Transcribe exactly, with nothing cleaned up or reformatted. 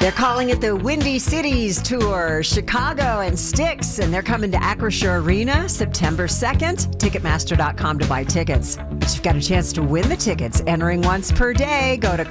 They're calling it the Windy Cities Tour, Chicago and Styx, and they're coming to Acrisure Arena September second. Ticketmaster dot com to buy tickets. But you've got a chance to win the tickets. Entering once per day. Go to